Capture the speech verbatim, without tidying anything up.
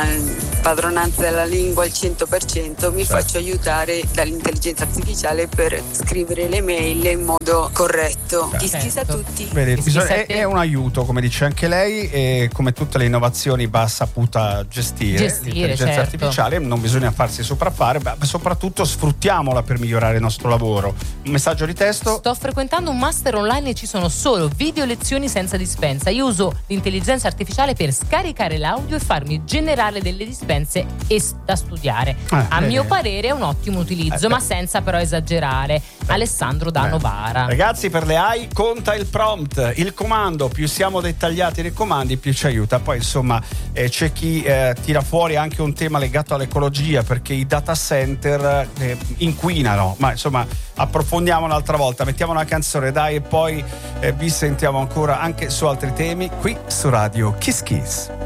padronanza della lingua al cento per cento, mi certo. faccio aiutare dall'intelligenza artificiale per scrivere le mail in modo corretto. Chi schisa a tutti. Vedi, bisogna, è, è un aiuto, come dice anche lei, e come tutte le innovazioni va saputa gestire. Gestire, l'intelligenza certo. artificiale non bisogna farsi sopraffare, ma soprattutto sfruttiamola per migliorare il nostro lavoro. Un messaggio di testo: sto frequentando un master online e ci sono solo video lezioni senza dispensa. Io uso l'intelligenza artificiale per scaricare l'audio e farmi generare delle dispense e da studiare. Eh, a beh, mio parere è un ottimo utilizzo, eh, ma senza però esagerare. Beh, Alessandro da beh. Novara. Ragazzi, per le A I conta il prompt, il comando. Più siamo dettagliati nei comandi, più ci aiuta. Poi insomma eh, c'è chi eh, tira fuori anche un tema legato all'ecologia, perché i data center eh, inquinano. Ma insomma approfondiamo un'altra volta. Mettiamo una canzone, dai, e poi eh, vi sentiamo ancora anche su altri temi qui su Radio Kiss Kiss.